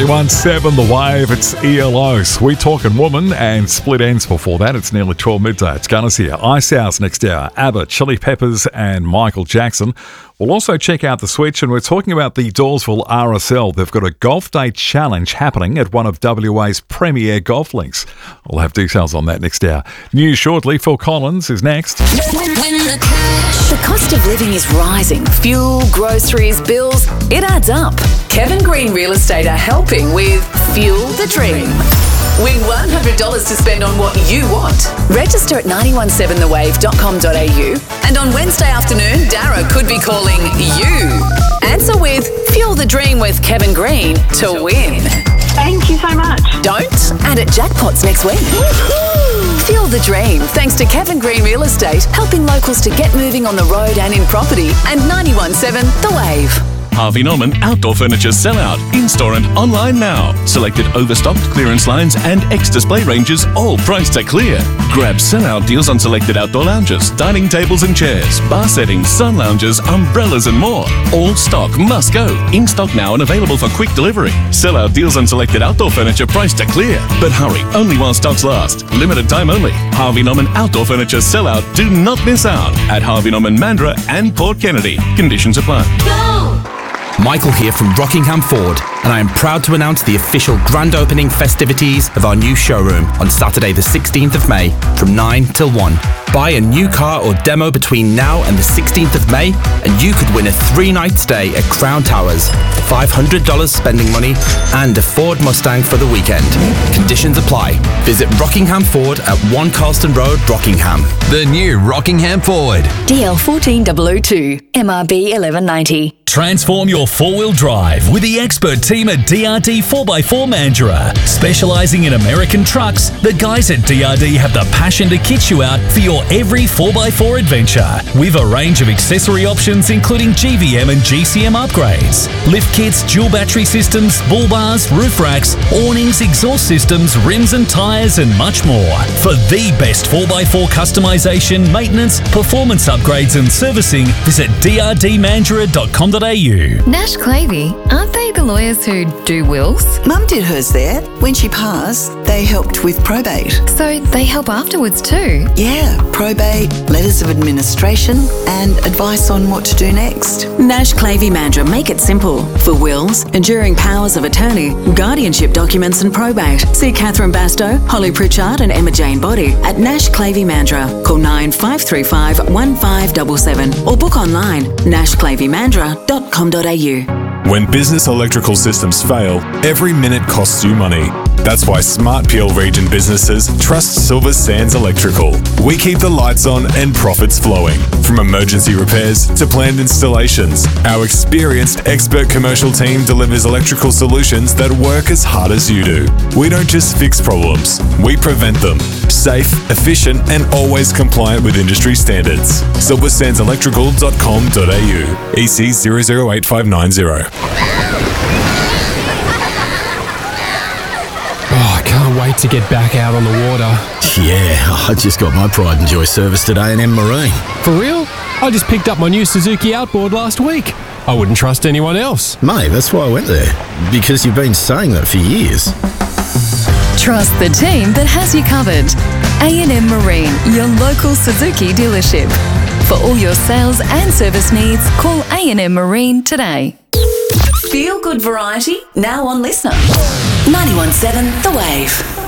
91.7 The Wave, it's ELO. Sweet Talking Woman and Split Ends before that. It's nearly 12 midday. It's Gunners here. Ice House next hour. ABBA, Chili Peppers and Michael Jackson. We'll also check out the Switch, and we're talking about the Dawesville RSL. They've got a golf day challenge happening at one of WA's premier golf links. We'll have details on that next hour. News shortly. Phil Collins is next. The cost of living is rising. Fuel, groceries, bills, it adds up. Kevin Green Real Estate are helping with Fuel the Dream. Win $100 to spend on what you want. Register at 917thewave.com.au, and on Wednesday afternoon, Dara could be calling you. Answer with Fuel the Dream with Kevin Green to win. Thank you so much. Don't? And at Jackpots next week. Fuel the Dream, thanks to Kevin Green Real Estate, helping locals to get moving on the road and in property, and 91.7 The Wave. Harvey Norman Outdoor Furniture Sellout. In-store and online now. Selected overstocked clearance lines and X-display ranges, all priced at clear. Grab sellout deals on selected outdoor lounges, dining tables and chairs, bar settings, sun lounges, umbrellas and more. All stock must go. In stock now and available for quick delivery. Sellout deals on selected outdoor furniture priced at clear. But hurry, only while stocks last. Limited time only. Harvey Norman Outdoor Furniture Sellout. Do not miss out. At Harvey Norman Mandurah and Port Kennedy. Conditions apply. Go! Michael here from Rockingham Ford, and I am proud to announce the official grand opening festivities of our new showroom on Saturday the 16th of May from 9 till 1. Buy a new car or demo between now and the 16th of May and you could win a 3-night stay at Crown Towers, $500 spending money and a Ford Mustang for the weekend. Conditions apply. Visit Rockingham Ford at 1 Carlston Road, Rockingham. The new Rockingham Ford. DL 14002, MRB 1190. Transform your four-wheel drive with the expert team at DRD 4x4 Mandurah. Specialising in American trucks, the guys at DRD have the passion to kit you out for your every 4x4 adventure. With a range of accessory options including GVM and GCM upgrades, lift kits, dual battery systems, bull bars, roof racks, awnings, exhaust systems, rims and tyres and much more. For the best 4x4 customisation, maintenance, performance upgrades and servicing, visit drdmandurah.com.au. Nash Clavey, aren't they the lawyers who do wills? Mum did hers there. When she passed, they helped with probate. So they help afterwards too? Yeah, probate, letters of administration and advice on what to do next. Nash Clavey Mandurah make it simple. For wills, enduring powers of attorney, guardianship documents and probate. See Catherine Bastow, Holly Pritchard and Emma Jane Body at Nash Clavey Mandurah. Call 9535 1577 or book online nashclaveymandurah.com.au. When business electrical systems fail, every minute costs you money. That's why Smart Peel Region businesses trust Silver Sands Electrical. We keep the lights on and profits flowing. From emergency repairs to planned installations, our experienced expert commercial team delivers electrical solutions that work as hard as you do. We don't just fix problems, we prevent them. Safe, efficient and always compliant with industry standards. silversandselectrical.com.au. EC 008590. Oh, I can't wait to get back out on the water. Yeah, I just got my Pride and Joy service today in M Marine. For real? I just picked up my new Suzuki Outboard last week. I wouldn't trust anyone else. Mate, that's why I went there. Because you've been saying that for years. Trust the team that has you covered. A&M Marine, your local Suzuki dealership. For all your sales and service needs, call A&M Marine today. Feel good variety, now on Listener. 91.7 The Wave.